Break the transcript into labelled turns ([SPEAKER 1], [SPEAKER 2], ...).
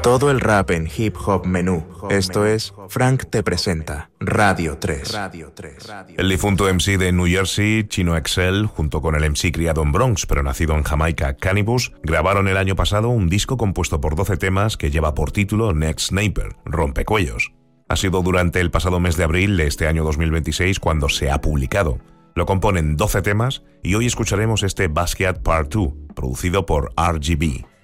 [SPEAKER 1] Todo el rap en hip hop menú. Esto es Frank te presenta Radio 3.
[SPEAKER 2] El difunto MC de New Jersey, Chino XL, junto con el MC criado en Bronx pero nacido en Jamaica, Cannibus, grabaron el año pasado un disco compuesto por 12 temas que lleva por título Next Sniper, Rompecuellos. Ha sido durante el pasado mes de abril de este año 2026 cuando se ha publicado. Lo componen 12 temas y hoy escucharemos este Basquiat Part 2, producido por RGB.